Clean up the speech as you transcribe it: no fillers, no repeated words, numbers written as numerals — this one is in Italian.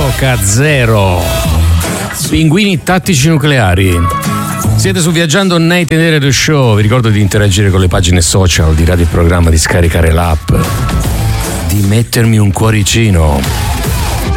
K0. Pinguini tattici nucleari. Siete su Viaggiando Night and Radio Show. Vi ricordo di interagire con le pagine social, di Radio Il Programma, di scaricare l'app, di mettermi un cuoricino.